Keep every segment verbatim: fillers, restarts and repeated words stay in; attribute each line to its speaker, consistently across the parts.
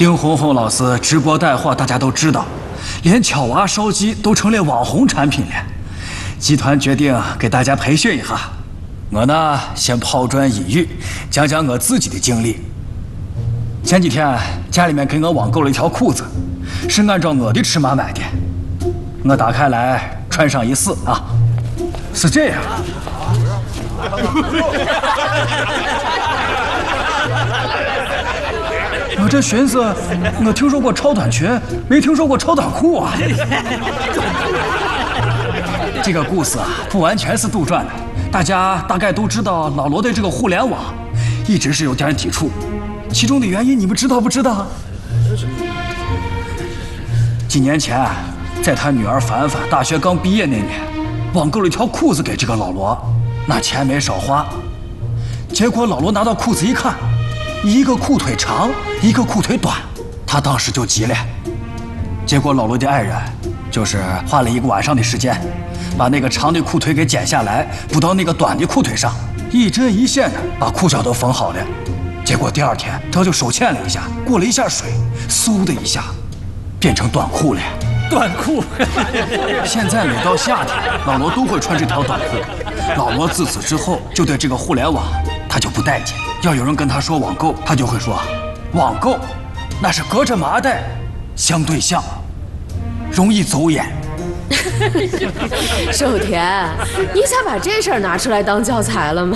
Speaker 1: 丁红红老师直播带货，大家都知道，连巧娃烧鸡都成了网红产品了。集团决定给大家培训一下，我呢先抛砖引玉，讲讲我自己的经历。前几天家里面给我网购了一条裤子，是按照我的尺码买的。我打开来穿上一试啊，是这样。我这寻思，我听说过超短裙，没听说过超短裤啊。这个故事啊，不完全是杜撰的，大家大概都知道，老罗对这个互联网一直是有点抵触，其中的原因你们知道不知道？几年前，在他女儿凡凡大学刚毕业那年，网购了一条裤子给这个老罗，那钱没少花。结果老罗拿到裤子一看，一个裤腿长，一个裤腿短，他当时就急了。结果老罗的爱人就是花了一个晚上的时间，把那个长的裤腿给剪下来，补到那个短的裤腿上，一针一线的把裤脚都缝好了。结果第二天他就手欠了一下，过了一下水，嗖的一下变成短裤了。短裤。现在每到夏天，老罗都会穿这条短裤。老罗自此之后就对这个互联网他就不待见，要有人跟他说网购，他就会说网购那是隔着麻袋相对象，容易走眼。
Speaker 2: 寿田，你咋把这事儿拿出来当教材了吗？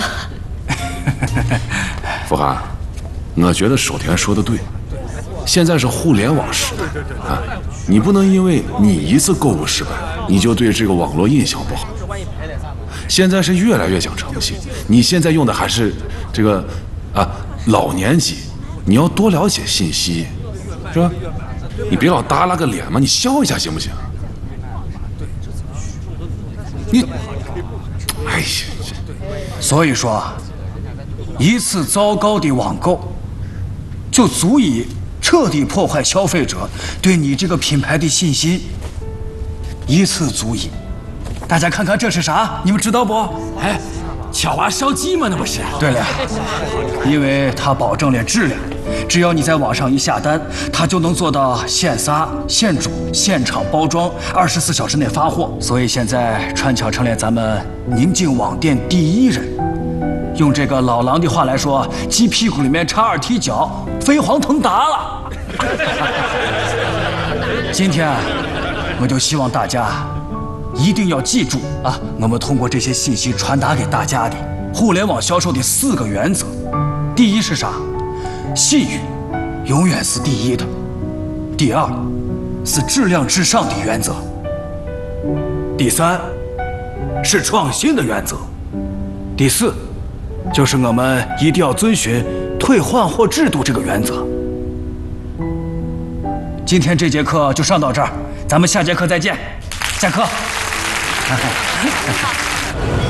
Speaker 3: 富涵，我觉得寿田说的对，现在是互联网时代啊，你不能因为你一次购物失败，你就对这个网络印象不好。现在是越来越讲诚信，你现在用的还是这个啊老年机，你要多了解信息，是吧？你别老耷拉个脸嘛，你笑一下行不行？你，哎呀，
Speaker 1: 所以说，一次糟糕的网购，就足以彻底破坏消费者对你这个品牌的信心，一次足以。大家看看这是啥？你们知道不？
Speaker 4: 哎，巧娃烧鸡吗？那不是？
Speaker 1: 对了，因为它保证了质量，只要你在网上一下单，它就能做到现杀、现煮、现场包装，二十四小时内发货。所以现在川巧成了咱们宁静网店第一人。用这个老狼的话来说，鸡屁股里面插二踢脚，飞黄腾达了。今天我就希望大家一定要记住啊，我们通过这些信息传达给大家的互联网销售的四个原则。第一是啥？信誉永远是第一的。第二是质量至上的原则。第三是创新的原则。第四就是我们一定要遵循退换货制度这个原则。今天这节课就上到这儿，咱们下节课再见。下课。